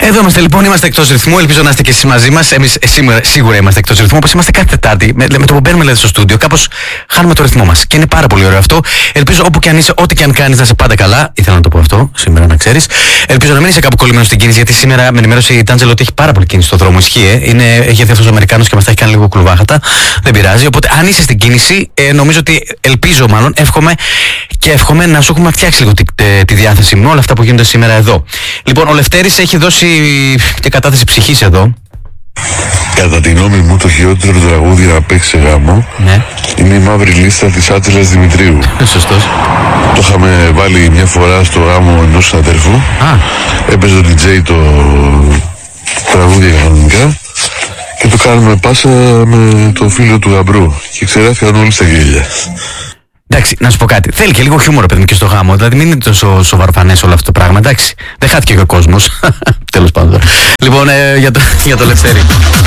Εδώ είμαστε λοιπόν, είμαστε εκτός ρυθμού. Ελπίζω να είστε και εσείς μαζί μας. Εμείς σίγουρα είμαστε εκτός ρυθμού, όπως είμαστε κάθε Τετάρτη. Με το που μπαίνουμε στο στούντιο, κάπως χάνουμε το ρυθμό μας. Και είναι πάρα πολύ ωραίο αυτό. Ελπίζω όπου και αν είσαι, ό,τι και αν κάνεις, να είσαι πάντα καλά. Ήθελα να το πω αυτό σήμερα, να ξέρεις. Ελπίζω να μην είσαι κάπου κολλημένος στην κίνηση, γιατί σήμερα με ενημέρωσε η Τάντζελο ότι έχει πάρα πολύ κίνηση στο δρόμο. Ισχύει, έχει έρθει αυτός ο Αμερικάνος και μας τα έχει κάνει λίγο κουλβάχατα. Δεν πειράζει. Οπότε αν είσαι στην κίνηση, νομίζω ότι εύχομαι να σου έχουμε φτιάξει λίγο τη διάθεση με όλα αυτά που γίνονται σήμερα εδώ. Λοιπόν, ο Λευτέρης έχει δώσει και κατάθεση ψυχής εδώ. Κατά τη γνώμη μου, το χειρότερο τραγούδι να παίξει σε γάμο είναι η Μαύρη Λίστα της Άτζελας Δημητρίου. Σωστός. Το είχαμε βάλει μια φορά στο γάμο ενός συναδέλφου. Έπαιζε ο DJ το τραγούδι κανονικά και το κάνουμε πάσα με το φίλο του γαμπρού και ξεράθηκαν όλοι στα γέλια. Εντάξει, να σου πω κάτι. Θέλει και λίγο χιούμορ, παιδί μου, και στο γάμο. Δηλαδή, μην είναι τόσο σοβαροφανές όλο αυτό το πράγμα. Εντάξει, δεν χάθηκε και ο κόσμος. Τέλος πάντων. Λοιπόν, για το Λευτέρη.